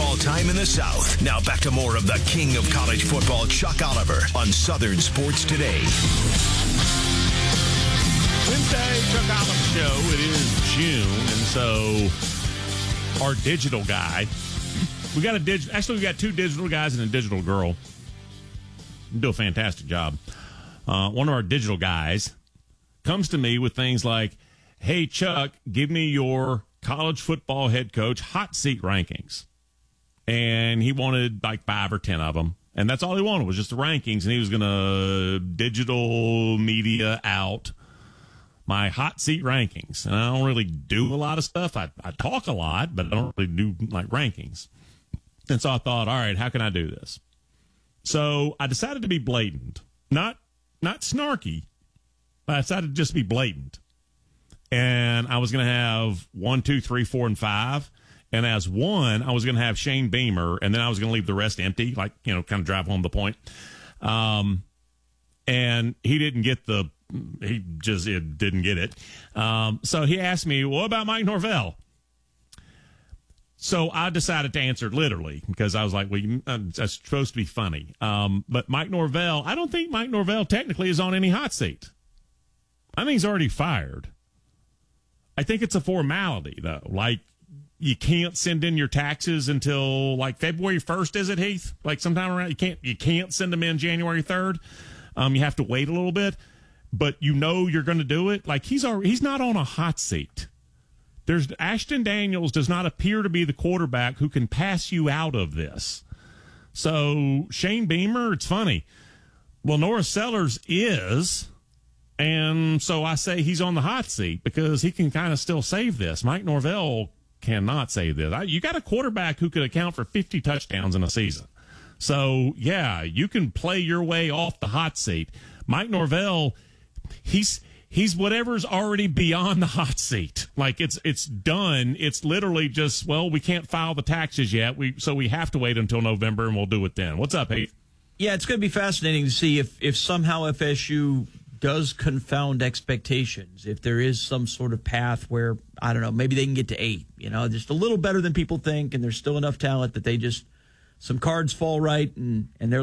football time in the South. Now back to more of the king of college football, Chuck Oliver, on Southern Sports Today. Wednesday, Chuck Oliver Show. It is June, and so our digital guy, we got two digital guys and a digital girl. Do a fantastic job. One of our digital guys comes to me with things like, hey, Chuck, give me your college football head coach hot seat rankings. And he wanted like 5 or 10 of them. And that's all he wanted was just the rankings. And he was going to digital media out my hot seat rankings. And I don't really do a lot of stuff. I talk a lot, but I don't really do like rankings. And so I thought, all right, how can I do this? So I decided to be blatant, not snarky, but I decided to just be blatant. And I was going to have 1, 2, 3, 4, and 5. And as one, I was going to have Shane Beamer, and then I was going to leave the rest empty, like, kind of drive home the point. And he didn't get it didn't get it. So he asked me, what about Mike Norvell? So I decided to answer literally because I was like, well, that's supposed to be funny. But Mike Norvell, I don't think Mike Norvell technically is on any hot seat. I think he's already fired. I think it's a formality, though. Like, you can't send in your taxes until like February 1st, is it, Heath? Like sometime around, you can't send them in January 3rd. You have to wait a little bit, but you're going to do it. Like he's not on a hot seat. Ashton Daniels does not appear to be the quarterback who can pass you out of this. So Shane Beamer, it's funny. Well, Norris Sellers is. And so I say he's on the hot seat because he can kind of still save this. Mike Norvell cannot save this. You got a quarterback who could account for 50 touchdowns in a season. So, yeah, you can play your way off the hot seat. Mike Norvell, he's whatever's already beyond the hot seat. Like, it's done. It's literally just, well, we can't file the taxes yet, so we have to wait until November, and we'll do it then. What's up, Heath? Yeah, it's going to be fascinating to see if somehow FSU does confound expectations, if there is some sort of path where, I don't know, maybe they can get to 8, just a little better than people think, and there's still enough talent that some cards fall right, and they're